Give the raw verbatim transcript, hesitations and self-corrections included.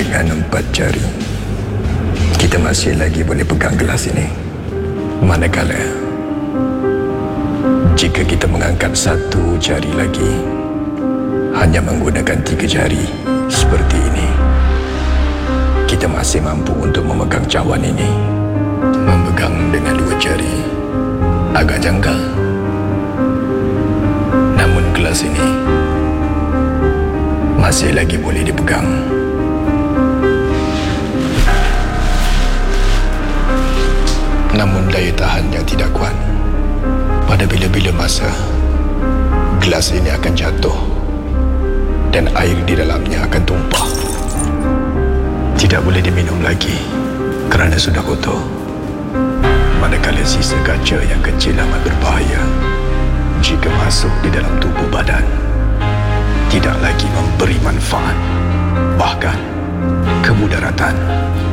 Dengan empat jari, kita masih lagi boleh pegang gelas ini. Manakala jika kita mengangkat satu jari lagi, hanya menggunakan tiga jari seperti ini, kita masih mampu untuk memegang cawan ini. Memegang dengan dua jari agak janggal. Namun gelas ini masih lagi boleh dipegang. Namun daya tahan yang tidak kuat. Pada bila-bila masa, gelas ini akan jatuh dan air di dalamnya akan tumpah. Tidak boleh diminum lagi kerana sudah kotor. Manakala sisa kaca yang kecil amat berbahaya jika masuk di dalam tubuh badan, tidak lagi memberi manfaat, bahkan kemudaratan.